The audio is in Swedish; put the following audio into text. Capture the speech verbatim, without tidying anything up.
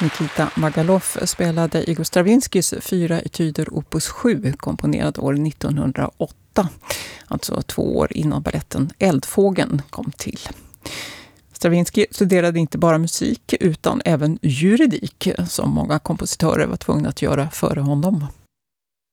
Nikita Magalov spelade Igor Stravinskys fyra etyder opus sju, komponerad år nittonhundraåtta, alltså två år innan balletten Eldfågeln kom till. Stravinsky studerade inte bara musik utan även juridik, som många kompositörer var tvungna att göra före honom.